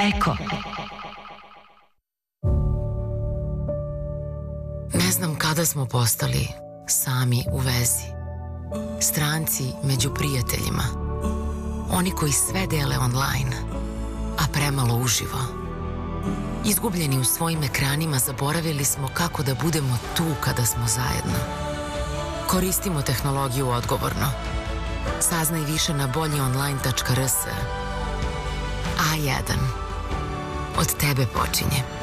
Eko. Ne znam kada smo postali sami u vezi. Stranci među prijateljima. Oni koji sve dele online, a premalo uživo. Izgubljeni u svojim ekranima, zaboravili smo kako da budemo tu kada smo zajedno. Koristimo tehnologiju odgovorno. Saznaj više na boljionline.rs. A1. Od tebe počinje.